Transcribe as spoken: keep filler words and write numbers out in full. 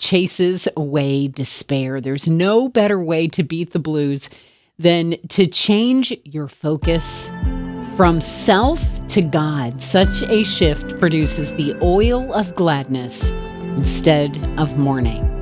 chases away despair. There's no better way to beat the blues than to change your focus from self to God. Such a shift produces the oil of gladness instead of mourning.